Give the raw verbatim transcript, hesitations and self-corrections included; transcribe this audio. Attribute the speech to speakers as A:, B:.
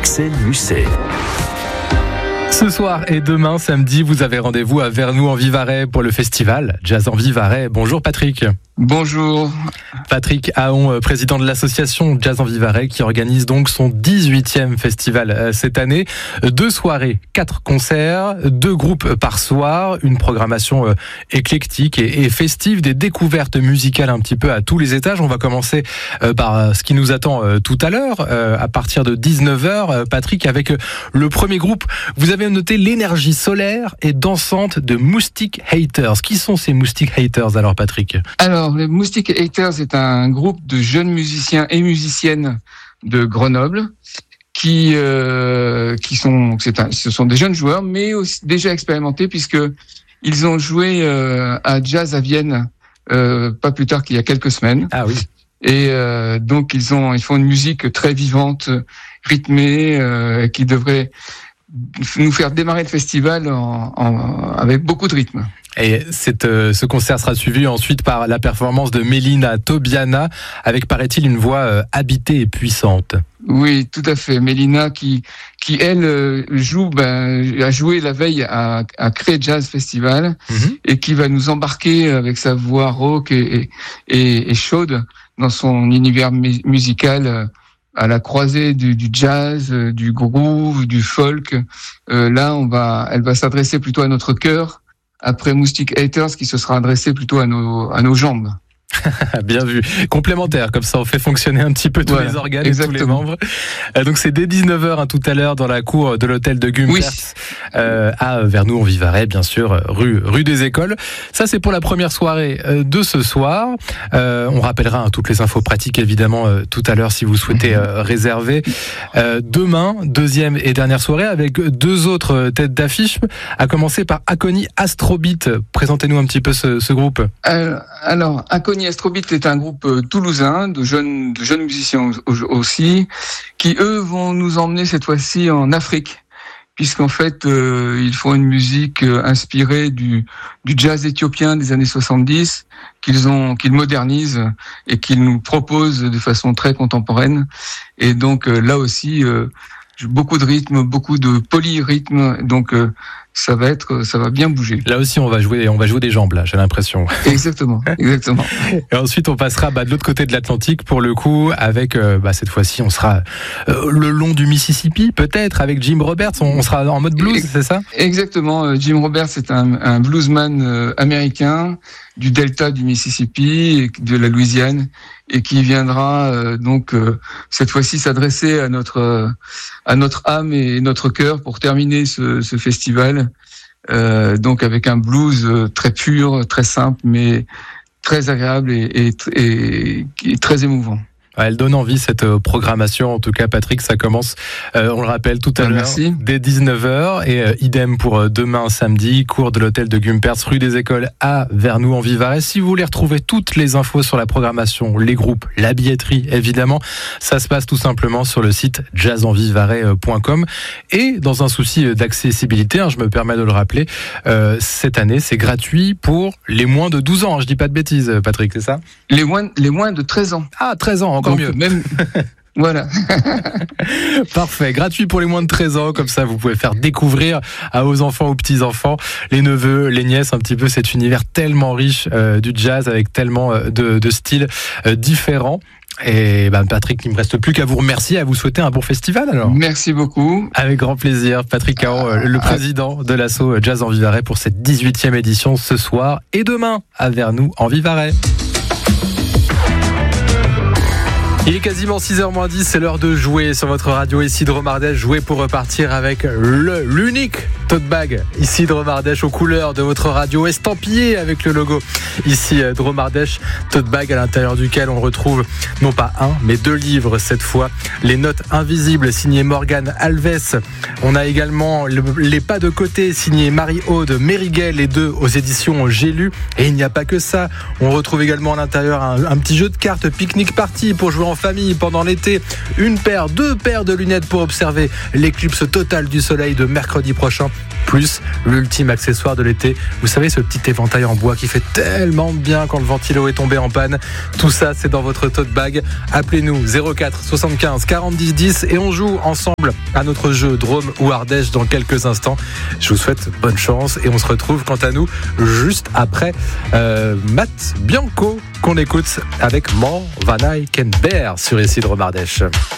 A: Axel Musset.
B: Ce soir et demain, samedi, vous avez rendez-vous à Vernoux-en-Vivarais pour le festival Jazz en Vivarais. Bonjour Patrick.
C: Bonjour.
B: Patrick Haon, président de l'association Jazz en Vivarais, qui organise donc son dix-huitième festival cette année. Deux soirées, quatre concerts, deux groupes par soir, une programmation éclectique et festive, des découvertes musicales un petit peu à tous les étages. On va commencer par ce qui nous attend tout à l'heure, à partir de dix-neuf heures, Patrick, avec le premier groupe. Vous avez noté l'énergie solaire et dansante de Moustic Haters. Qui sont ces Moustic Haters alors, Patrick ?
C: Alors, les Moustic Haters est un groupe de jeunes musiciens et musiciennes de Grenoble qui euh, qui sont c'est un, ce sont des jeunes joueurs mais aussi déjà expérimentés puisque ils ont joué euh, à Jazz à Vienne euh, pas plus tard qu'il y a quelques semaines.
B: Ah oui.
C: Et euh, donc ils ont ils font une musique très vivante, rythmée, euh, qui devrait nous faire démarrer le festival en, en, avec beaucoup de rythme.
B: Et cette, euh, ce concert sera suivi ensuite par la performance de Mélina Tobiana, avec, paraît-il, une voix euh, habitée et puissante.
C: Oui, tout à fait. Mélina qui, qui elle, joue, ben, a joué la veille à, à Cré Jazz Festival, mm-hmm. et qui va nous embarquer avec sa voix rauque et, et, et chaude dans son univers mu- musical, à la croisée du, du jazz, du groove, du folk. Euh, là, on va, elle va s'adresser plutôt à notre cœur, après Moustic Haters qui se sera adressé plutôt à nos, à nos jambes.
B: Bien vu. Complémentaire, comme ça on fait fonctionner un petit peu tous voilà, les organes exactement. Et tous les membres. Euh, donc c'est dès dix-neuf heures hein, tout à l'heure dans la cour de l'hôtel de Gumpers, oui. euh, à Vernoux-en-Vivarais, bien sûr, rue, rue des Écoles. Ça c'est pour la première soirée euh, de ce soir. Euh, on rappellera hein, toutes les infos pratiques évidemment euh, tout à l'heure si vous souhaitez euh, réserver. Euh, demain, deuxième et dernière soirée avec deux autres têtes d'affiche, à commencer par Acony Astrobeat. Présentez-nous un petit peu ce, ce groupe.
C: Euh, alors, Acony Astrobeat est un groupe toulousain de jeunes, de jeunes musiciens aussi, qui eux vont nous emmener cette fois-ci en Afrique, puisqu'en fait euh, ils font une musique inspirée du, du jazz éthiopien des années soixante-dix, qu'ils ont, qu'ils modernisent et qu'ils nous proposent de façon très contemporaine. Et donc euh, là aussi euh, beaucoup de rythme, beaucoup de polyrythme, donc euh, ça va être, ça va bien bouger.
B: Là aussi, on va jouer, on va jouer des jambes, là, j'ai l'impression.
C: Exactement, exactement.
B: Et ensuite, on passera bah, de l'autre côté de l'Atlantique, pour le coup, avec, euh, bah, cette fois-ci, on sera euh, le long du Mississippi, peut-être, avec Jim Roberts, on, on sera en mode blues, c'est ça ?
C: Exactement, Jim Roberts est un, un bluesman euh, américain du delta du Mississippi, et de la Louisiane, et qui viendra euh, donc euh, cette fois-ci s'adresser à notre euh, à notre âme et notre cœur pour terminer ce, ce festival. Euh, donc avec un blues très pur, très simple, mais très agréable et, et, et, et très émouvant.
B: Elle donne envie cette programmation, en tout cas Patrick, ça commence, euh, on le rappelle tout à l'heure,
C: Merci.
B: Dès dix-neuf heures, et euh, idem pour demain samedi, cours de l'hôtel de Gumpers, rue des Écoles à Vernoux-en-Vivarais. Si vous voulez retrouver toutes les infos sur la programmation, les groupes, la billetterie évidemment, ça se passe tout simplement sur le site jazz en vivarais point com. Et dans un souci d'accessibilité, hein, je me permets de le rappeler, euh, cette année c'est gratuit pour les moins de douze ans, je dis pas de bêtises Patrick, c'est ça ?
C: Les moins, les moins de treize ans.
B: Ah, treize ans, encore
C: donc,
B: mieux.
C: Même... Voilà.
B: Parfait, gratuit pour les moins de treize ans, comme ça vous pouvez faire découvrir à vos enfants, aux petits-enfants, les neveux, les nièces, un petit peu cet univers tellement riche euh, du jazz, avec tellement euh, de, de styles euh, différents. Et ben Patrick, il ne me reste plus qu'à vous remercier, à vous souhaiter un bon festival alors.
C: Merci beaucoup.
B: Avec grand plaisir, Patrick Haon, euh, le président de l'asso Jazz en Vivarais pour cette dix-huitième édition ce soir et demain à Vernoux-en-Vivarais. Il est quasiment six heures moins dix, c'est l'heure de jouer sur votre radio Isidre Mardèche. Jouer pour repartir avec le, l'unique tote bag Isidre Mardèche aux couleurs de votre radio, estampillé avec le logo ici Drôme Ardèche. Tote bag à l'intérieur duquel on retrouve non pas un, mais deux livres cette fois. Les notes invisibles signées Morgane Alves. On a également le, les pas de côté signés Marie-Aude Mériguel, les deux aux éditions J'ai lu. Et il n'y a pas que ça. On retrouve également à l'intérieur un, un petit jeu de cartes pique-nique party pour jouer en famille pendant l'été, une paire, deux paires de lunettes pour observer l'éclipse totale du soleil de mercredi prochain. plus l'ultime accessoire de l'été. Vous savez, ce petit éventail en bois qui fait tellement bien quand le ventilo est tombé en panne. Tout ça, c'est dans votre tote bag. Appelez-nous zéro quatre soixante-quinze quarante dix dix et on joue ensemble à notre jeu Drôme ou Ardèche dans quelques instants. Je vous souhaite bonne chance et on se retrouve quant à nous juste après euh, Matt Bianco qu'on écoute avec Mon Van Eyck en Bear sur Ici Drôme Ardèche.